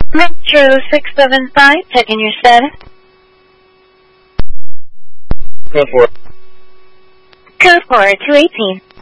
Metro 675, checking your status. Code 4. Code 4, 218.